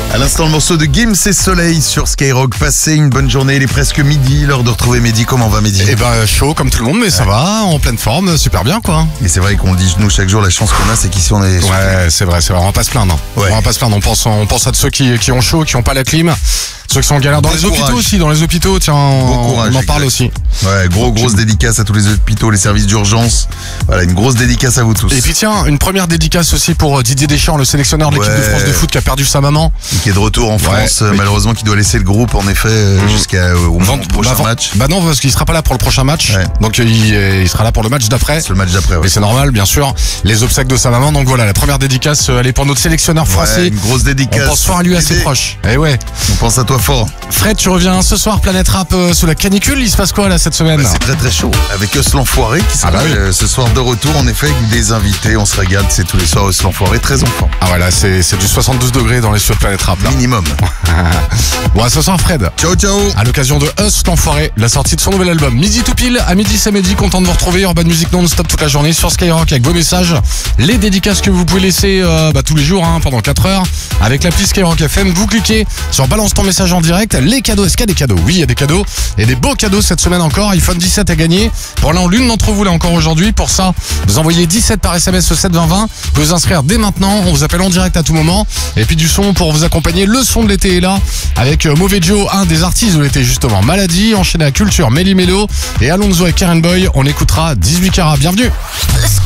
À l'instant, le morceau de Gims et Soleil sur Skyrock. Passez une bonne journée, il est presque midi, l'heure de retrouver Mehdi. Comment va Mehdi? Eh ben chaud comme tout le monde, mais ça va, en pleine forme, super bien quoi. Et c'est vrai qu'on le dit nous chaque jour, la chance qu'on a c'est qu'ici on est... Ouais, c'est vrai, on va pas se plaindre. Ouais. On va pas se plaindre, on pense à ceux qui ont chaud, qui ont pas la clim. Ceux qui sont en galère dans Bon les hôpitaux courage. aussi, dans les hôpitaux, tiens, courage, on en parle exact. aussi. Ouais, grosse dédicace à tous les hôpitaux, les services d'urgence. Voilà, une grosse dédicace à vous tous. Et puis tiens, une première dédicace aussi pour Didier Deschamps, le sélectionneur de l'équipe de France de foot qui a perdu sa maman. Et qui est de retour en France, oui. Malheureusement qui doit laisser le groupe en effet jusqu'au prochain match. Bah non, parce qu'il sera pas là pour le prochain match. Ouais. Donc il sera là pour le match d'après. C'est le match d'après, ouais. Mais c'est normal, bien sûr. Les obsèques de sa maman. Donc voilà, la première dédicace, elle est pour notre sélectionneur français. Ouais, une grosse dédicace. On pense fort à lui, assez Aidé. proche. Et ouais. On pense à toi fort. Fred, tu reviens ce soir, Planète Rap sous la canicule. Il se passe quoi là cette semaine? Bah, c'est très chaud. Avec Us l'Enfoiré qui sera bah oui. ce soir de retour. En effet, avec des invités. On se régale. C'est tous les soirs Us l'Enfoiré. Très enfant. Ah voilà, c'est du 72 degrés dans les cieux de Planète Rap là. Minimum. Bon, à ce soir Fred. Ciao. À l'occasion de Us l'Enfoiré, la sortie de son nouvel album. Midi tout pile, à midi c'est Mehdi, content de vous retrouver. Urban Music non-stop toute la journée sur Skyrock avec vos messages. Les dédicaces que vous pouvez laisser tous les jours pendant 4 heures avec l'appli Skyrock FM. Vous cliquez sur balance ton message en direct. Les cadeaux, est-ce qu'il y a des cadeaux? Oui, il y a des cadeaux. Et des beaux cadeaux cette semaine encore. iPhone 17 à gagner. Pour l'un ou l'une d'entre vous là encore aujourd'hui. Pour ça, vous envoyez 17 par SMS au 72020. Vous pouvez vous inscrire dès maintenant. On vous appelle en direct à tout moment. Et puis du son pour vous accompagner. Le son de l'été est là. Avec Mauvais Joe, un des artistes de l'été justement. Maladie, enchaîné à Culture, Melly Mello et Alonso et Karen Boy. On écoutera 18 carats. Bienvenue.